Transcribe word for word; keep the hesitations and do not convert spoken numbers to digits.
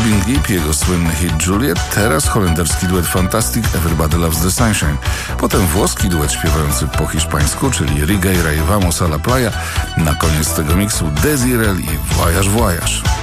Robin Gibb, jego słynny hit Juliet, teraz holenderski duet Fantastic Everybody Loves the Sunshine. Potem włoski duet śpiewający po hiszpańsku, czyli Rigueira i Vamos a la Playa. Na koniec tego miksu Desirel i Voyage Voyage.